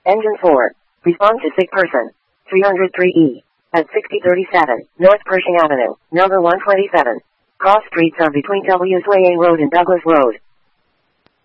Engine 4. Respond to sick person. 303E. At 6037, North Pershing Avenue, number 127. Cross streets are between W's Way A Road and Douglas Road.